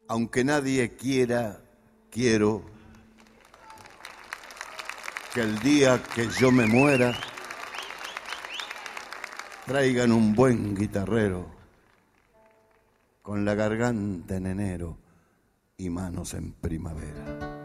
aunque nadie quiera, quiero que el día que yo me muera traigan un buen guitarrero con la garganta en enero y manos en primavera.